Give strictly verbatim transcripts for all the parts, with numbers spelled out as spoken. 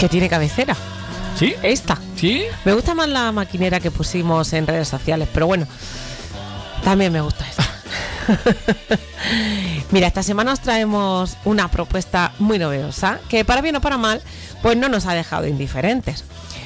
Que tiene cabecera. ¿Sí? Esta. ¿Sí? Me gusta más la maquinera que pusimos en redes sociales, pero bueno, también me gusta esta. Mira, esta semana os traemos una propuesta muy novedosa que, para bien o para mal, pues no nos ha dejado indiferentes.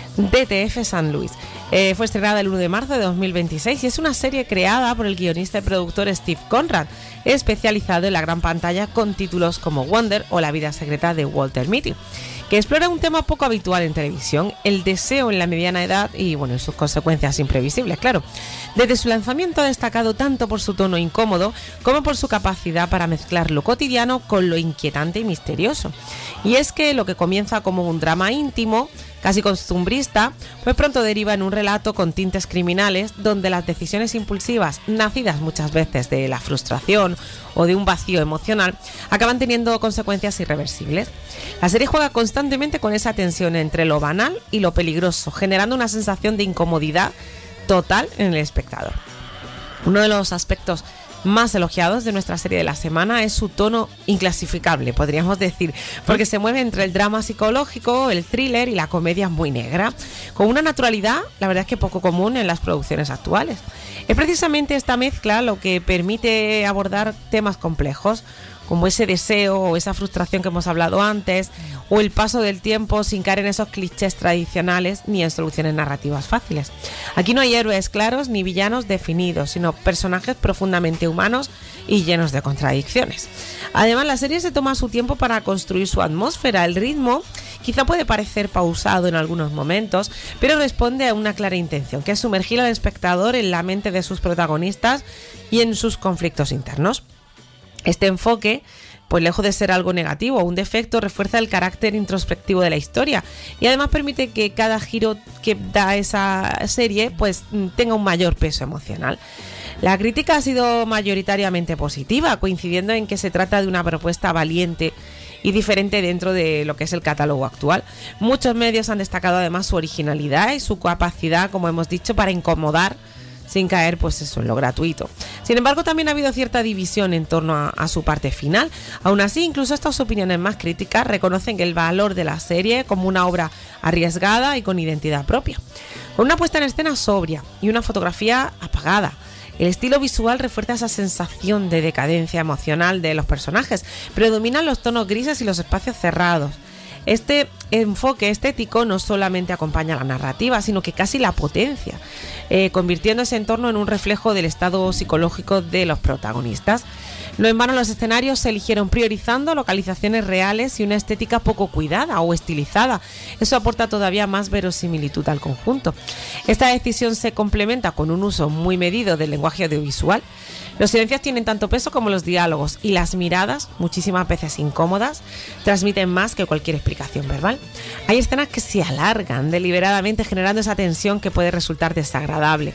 D T F San Luis. Eh, fue estrenada el uno de marzo de dos mil veintiséis y es una serie creada por el guionista y productor Steve Conrad, especializado en la gran pantalla, con títulos como Wonder o La vida secreta de Walter Mitty, que explora un tema poco habitual en televisión: el deseo en la mediana edad y, bueno, sus consecuencias imprevisibles, claro. Desde su lanzamiento ha destacado tanto por su tono incómodo como por su capacidad para mezclar lo cotidiano con lo inquietante y misterioso. Y es que lo que comienza como un drama íntimo, casi costumbrista, pues pronto deriva en un relato con tintes criminales, donde las decisiones impulsivas, nacidas muchas veces de la frustración o de un vacío emocional, acaban teniendo consecuencias irreversibles. La serie juega constantemente con esa tensión entre lo banal y lo peligroso, generando una sensación de incomodidad total en el espectador. Uno de los aspectos más elogiados de nuestra serie de la semana es su tono inclasificable, podríamos decir, porque se mueve entre el drama psicológico, el thriller y la comedia muy negra, con una naturalidad, la verdad es que poco común en las producciones actuales. Es precisamente esta mezcla lo que permite abordar temas complejos, como ese deseo o esa frustración que hemos hablado antes, o el paso del tiempo sin caer en esos clichés tradicionales ni en soluciones narrativas fáciles. Aquí no hay héroes claros ni villanos definidos, sino personajes profundamente humanos y llenos de contradicciones. Además, la serie se toma su tiempo para construir su atmósfera. El ritmo quizá puede parecer pausado en algunos momentos, pero responde a una clara intención, que es sumergir al espectador en la mente de sus protagonistas y en sus conflictos internos. Este enfoque, pues lejos de ser algo negativo o un defecto, refuerza el carácter introspectivo de la historia y además permite que cada giro que da esa serie pues tenga un mayor peso emocional. La crítica ha sido mayoritariamente positiva, coincidiendo en que se trata de una propuesta valiente y diferente dentro de lo que es el catálogo actual. Muchos medios han destacado además su originalidad y su capacidad, como hemos dicho, para incomodar sin caer, pues eso, en lo gratuito. Sin embargo, también ha habido cierta división en torno a, a su parte final. Aún así, incluso estas opiniones más críticas reconocen el valor de la serie como una obra arriesgada y con identidad propia. Con una puesta en escena sobria y una fotografía apagada, el estilo visual refuerza esa sensación de decadencia emocional de los personajes. Predominan los tonos grises y los espacios cerrados. Este enfoque estético no solamente acompaña la narrativa, sino que casi la potencia, eh, convirtiendo ese entorno en un reflejo del estado psicológico de los protagonistas. No en vano los escenarios se eligieron priorizando localizaciones reales y una estética poco cuidada o estilizada. Eso aporta todavía más verosimilitud al conjunto. Esta decisión se complementa con un uso muy medido del lenguaje audiovisual. Los silencios tienen tanto peso como los diálogos, y las miradas, muchísimas veces incómodas, transmiten más que cualquier explicación verbal. Hay escenas que se alargan deliberadamente, generando esa tensión que puede resultar desagradable.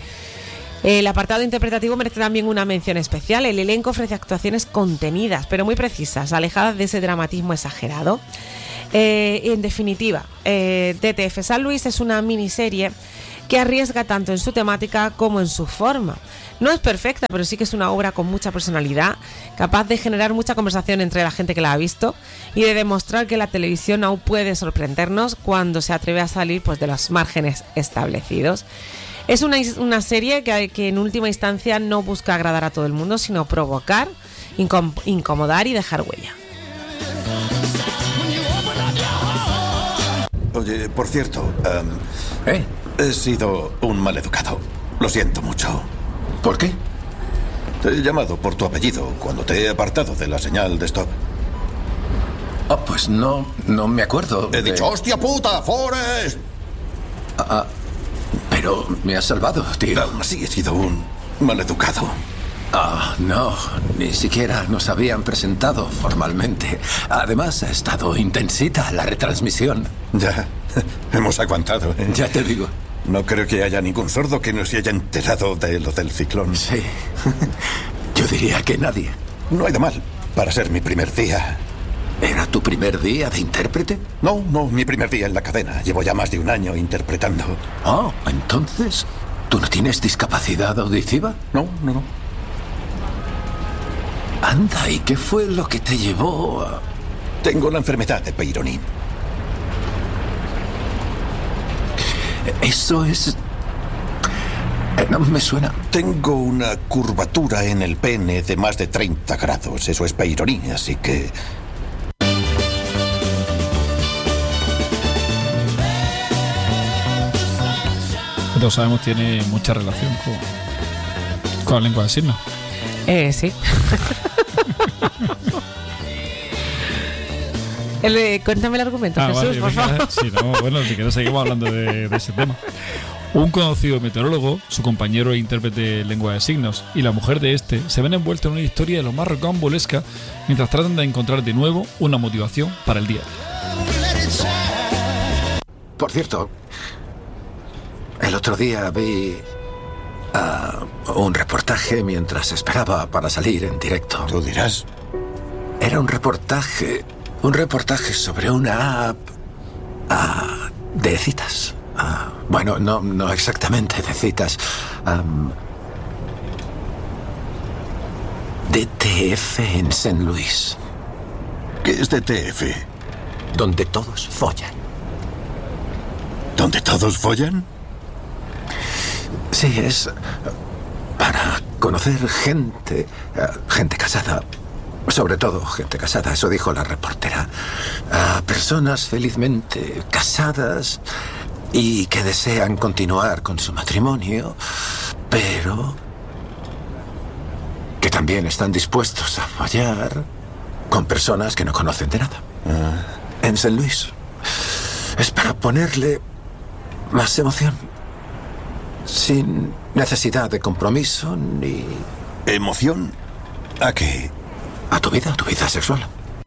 El apartado interpretativo merece también una mención especial. El elenco ofrece actuaciones contenidas, pero muy precisas, alejadas de ese dramatismo exagerado. Eh, en definitiva, eh, D T F San Luis es una miniserie que arriesga tanto en su temática como en su forma. No es perfecta, pero sí que es una obra con mucha personalidad, capaz de generar mucha conversación entre la gente que la ha visto y de demostrar que la televisión aún puede sorprendernos cuando se atreve a salir, pues, de los márgenes establecidos. Es una, una serie que, que en última instancia no busca agradar a todo el mundo, sino provocar, incom- incomodar y dejar huella. Oye, por cierto, um, ¿Eh? he sido un maleducado. Lo siento mucho. ¿Por qué? Te he llamado por tu apellido cuando te he apartado de la señal de stop. Oh, pues no, no me acuerdo. He de... dicho, ¡hostia puta, Forrest! Ah, ah, pero me has salvado, tío. Aún así he sido un maleducado. Ah, no, ni siquiera nos habían presentado formalmente. Además, ha estado intensita la retransmisión. Ya, hemos aguantado, ¿eh? Ya te digo. No creo que haya ningún sordo que no se haya enterado de lo del ciclón. Sí. Yo diría que nadie. No hay de mal para ser mi primer día. ¿Era tu primer día de intérprete? No, no, mi primer día en la cadena. Llevo ya más de un año interpretando. Ah, entonces, ¿tú no tienes discapacidad auditiva? No, no, no. Anda, ¿y qué fue lo que te llevó a...? Tengo la enfermedad de Peyronie. Eso es... No me suena. Tengo una curvatura en el pene de más de treinta grados. Eso es Peyronie, así que... Todos sabemos tiene mucha relación con, con la lengua de signos. Eh, sí. el, eh, cuéntame el argumento, ah, Jesús, vale, por venga, favor. Sí, no, bueno, si quieres seguimos hablando de, de ese tema. Un conocido meteorólogo, su compañero e intérprete de lengua de signos y la mujer de este se ven envueltos en una historia de lo más rocambolesca mientras tratan de encontrar de nuevo una motivación para el día. Por cierto, el otro día vi uh, un reportaje mientras esperaba para salir en directo. Tú dirás. Era un reportaje, un reportaje sobre una app uh, de citas. Uh, bueno, no, no exactamente de citas. Um, D T F en Saint Louis. ¿Qué es D T F? Donde todos follan. ¿Donde todos follan? Sí, es para conocer gente, gente casada, sobre todo gente casada, eso dijo la reportera. A personas felizmente casadas y que desean continuar con su matrimonio, pero que también están dispuestos a follar con personas que no conocen de nada. Ah. En Saint Louis. Es para ponerle más emoción. Sin necesidad de compromiso ni... ¿Emoción? ¿A qué? A tu vida, a tu vida sexual.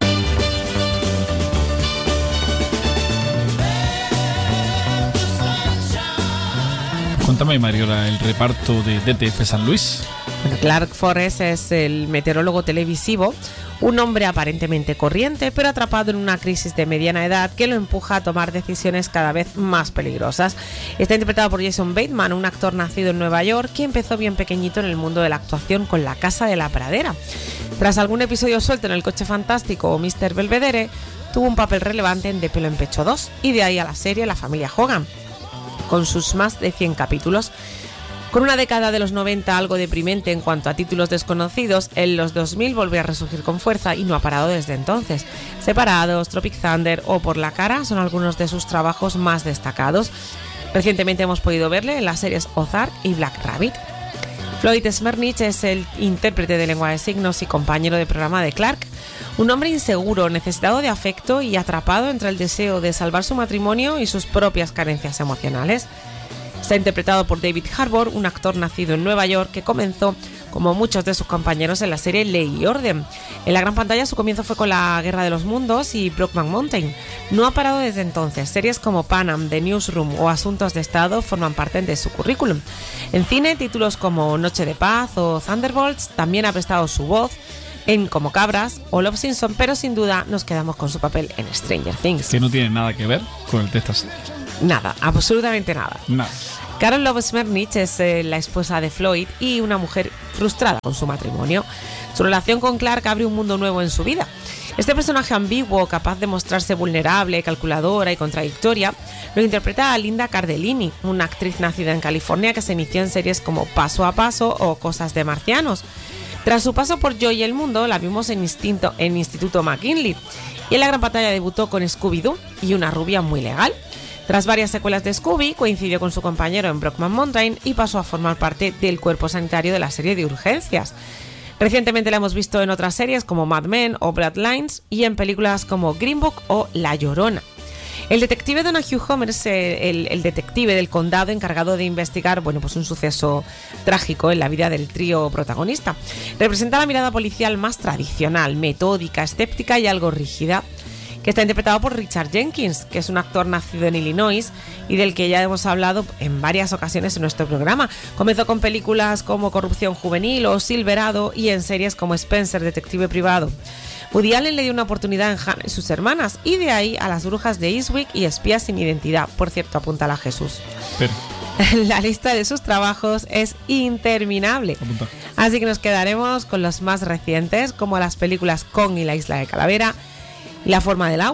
Cuéntame, Mariola, el reparto de D T F Saint Louis. Bueno, Clark Forrest es el meteorólogo televisivo, un hombre aparentemente corriente, pero atrapado en una crisis de mediana edad que lo empuja a tomar decisiones cada vez más peligrosas. Está interpretado por Jason Bateman, un actor nacido en Nueva York que empezó bien pequeñito en el mundo de la actuación con La Casa de la Pradera. Tras algún episodio suelto en El Coche Fantástico o míster Belvedere, tuvo un papel relevante en De Pelo en Pecho dos y de ahí a la serie La Familia Hogan, con sus más de cien capítulos. Con una década de los noventa algo deprimente en cuanto a títulos desconocidos, en los dos mil volvió a resurgir con fuerza y no ha parado desde entonces. Separados, Tropic Thunder o Por la Cara son algunos de sus trabajos más destacados. Recientemente hemos podido verle en las series Ozark y Black Rabbit. Floyd Smernich es el intérprete de lengua de signos y compañero de programa de Clark, un hombre inseguro, necesitado de afecto y atrapado entre el deseo de salvar su matrimonio y sus propias carencias emocionales. Está interpretado por David Harbour, un actor nacido en Nueva York que comenzó, como muchos de sus compañeros, en la serie Ley y Orden. En la gran pantalla su comienzo fue con La Guerra de los Mundos y Brokeback Mountain. No ha parado desde entonces. Series como Panam, The Newsroom o Asuntos de Estado forman parte de su currículum. En cine, títulos como Noche de Paz o Thunderbolts. También ha prestado su voz en Como Cabras o Love Simpson, pero sin duda nos quedamos con su papel en Stranger Things. Que no tiene nada que ver con el texto así. Nada, absolutamente nada. Nada. Carol Love Smernich es eh, la esposa de Floyd y una mujer frustrada con su matrimonio. Su relación con Clark abre un mundo nuevo en su vida. Este personaje ambiguo, capaz de mostrarse vulnerable, calculadora y contradictoria, lo interpreta a Linda Cardellini, una actriz nacida en California que se inició en series como Paso a Paso o Cosas de Marcianos. Tras su paso por Yo y el Mundo, la vimos en, Instinto, en Instituto McKinley y en la gran pantalla debutó con Scooby-Doo y Una rubia muy legal. Tras varias secuelas de Scooby, coincidió con su compañero en Brokeback Mountain y pasó a formar parte del cuerpo sanitario de la serie de urgencias. Recientemente la hemos visto en otras series como Mad Men o Bloodlines y en películas como Green Book o La Llorona. El detective Donahue Homer es el, el detective del condado encargado de investigar bueno, pues un suceso trágico en la vida del trío protagonista. Representa la mirada policial más tradicional, metódica, escéptica y algo rígida, que está interpretado por Richard Jenkins, que es un actor nacido en Illinois y del que ya hemos hablado en varias ocasiones en nuestro programa. Comenzó con películas como Corrupción Juvenil o Silverado y en series como Spencer, Detective Privado. Woody Allen le dio una oportunidad en Hannah y sus hermanas y de ahí a Las Brujas de Eastwick y Espías sin Identidad. Por cierto, apúntala a Jesús. Pero. La lista de sus trabajos es interminable. Apunta. Así que nos quedaremos con los más recientes, como las películas Kong y la Isla de Calavera, La Forma del Agua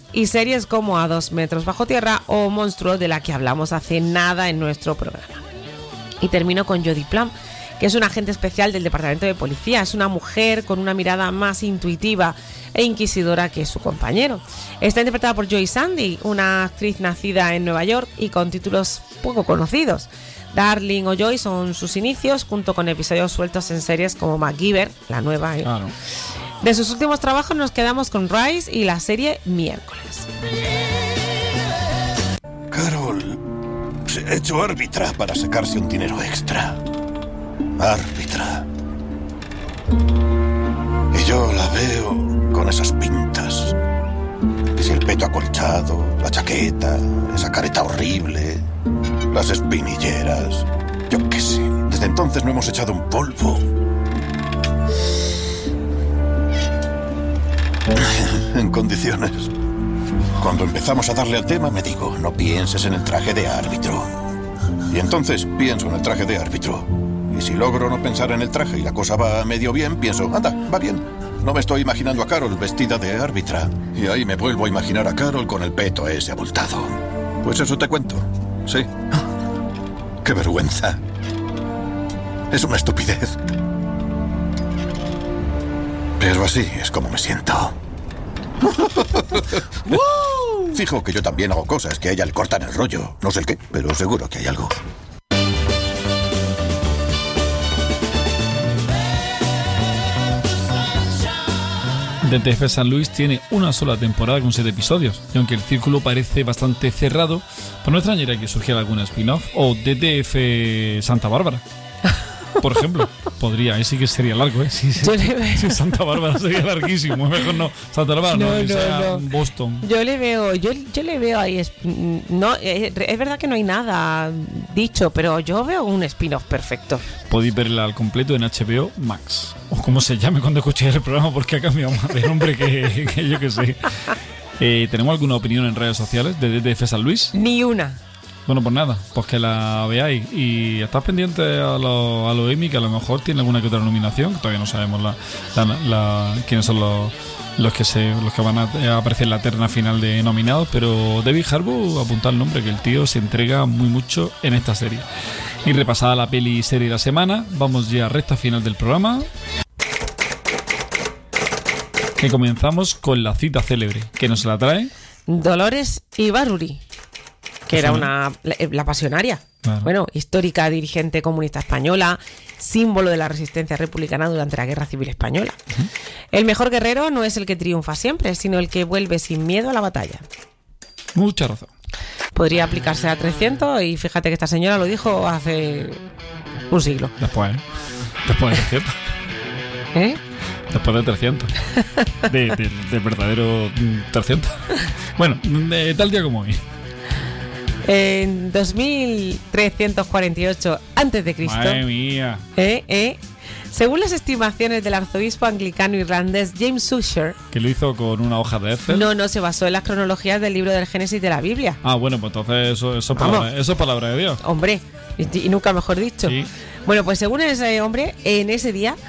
y series como A dos metros bajo tierra o Monstruo, de la que hablamos hace nada en nuestro programa. Y termino con Jodie Plum, que es un agente especial del Departamento de Policía. Es una mujer con una mirada más intuitiva e inquisidora que su compañero. Está interpretada por Joy Sandy, una actriz nacida en Nueva York y con títulos poco conocidos. Darling o Joy son sus inicios, junto con episodios sueltos en series como MacGyver, la nueva. ¿eh? Claro. De sus últimos trabajos nos quedamos con Rise y la serie Miércoles. Carol se ha hecho árbitra para sacarse un dinero extra. Árbitra. Y yo la veo con esas pintas. Y si el peto acolchado, la chaqueta, esa careta horrible, las espinilleras. Yo qué sé. Desde entonces no hemos echado un polvo. En condiciones. Cuando empezamos a darle al tema me digo, no pienses en el traje de árbitro. Y entonces pienso en el traje de árbitro. Y si logro no pensar en el traje y la cosa va medio bien, pienso, anda, va bien. No me estoy imaginando a Carol vestida de árbitra. Y ahí me vuelvo a imaginar a Carol con el peto ese abultado. Pues eso te cuento, sí. ¡Qué vergüenza! Es una estupidez. Pero así es como me siento. Fijo que yo también hago cosas que a ella le cortan el rollo. No sé el qué, pero seguro que hay algo. D T F San Luis tiene una sola temporada con siete episodios, y aunque el círculo parece bastante cerrado, pues no extrañaría que surgiera algún spin-off o D T F Santa Bárbara. Por ejemplo, podría, ahí sí que sería largo, ¿eh? Sí, sí, Yo le veo- sí, Santa Bárbara sería larguísimo, mejor no. Santa Bárbara no, No, que no, sea no. Boston. Yo le veo, yo, yo le veo ahí, es, no, es, es verdad que no hay nada dicho, pero yo veo un spin-off perfecto. Podéis verla al completo en H B O Max, o como se llame cuando escuchéis el programa, porque ha cambiado más de nombre que, que yo que sé. Eh, ¿Tenemos alguna opinión en redes sociales de D T F San Luis? Ni una. Bueno, pues nada, pues que la veáis y estad pendiente a los a lo Emmy, que a lo mejor tiene alguna que otra nominación, que todavía no sabemos la, la, la, quiénes son los, los que se los que van a aparecer en la terna final de nominados, pero David Harbour, apunta el nombre, que el tío se entrega muy mucho en esta serie. Y repasada la peli y serie de la semana, vamos ya a recta final del programa, que comenzamos con la cita célebre, que nos la trae. Dolores Ibarruri, que era Pues una la, la pasionaria, Claro. bueno, histórica dirigente comunista española, símbolo de la resistencia republicana durante la Guerra Civil Española. Uh-huh. El mejor guerrero no es el que triunfa siempre, sino el que vuelve sin miedo a la batalla. Mucha razón. Podría aplicarse a trescientos y fíjate que esta señora lo dijo hace un siglo. Después, ¿eh? Después de trescientos. ¿Eh? Después de trescientos. De, de, de verdadero trescientos. Bueno, de tal día como hoy. En dos mil trescientos cuarenta y ocho antes de Cristo, Madre mía. eh, eh, según las estimaciones del arzobispo anglicano irlandés James Ussher, Que lo hizo con una hoja de Excel. no, no se basó en las cronologías del libro del Génesis de la Biblia. Ah, bueno, pues entonces eso, eso, es, Vamos. palabra, eso es palabra de Dios. Hombre, y, y nunca mejor dicho. Sí. Bueno, pues según ese hombre, en ese día